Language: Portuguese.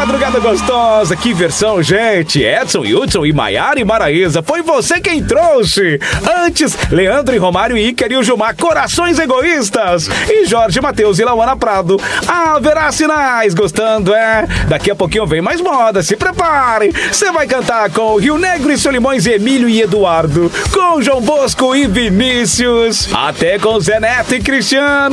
madrugada gostosa, que versão, gente. Edson, Hudson e Maiara e Maraísa, foi você quem trouxe. Antes, Leandro e Romário e Ícaro e o Gilmar, Corações Egoístas. E Jorge, Matheus e Lauana Prado, haverá sinais. Gostando, é? Daqui a pouquinho vem mais moda, se prepare. Você vai cantar com Rio Negro e Solimões, Emílio e Eduardo, com João Bosco e Vinícius, até com Zé Neto e Cristiano.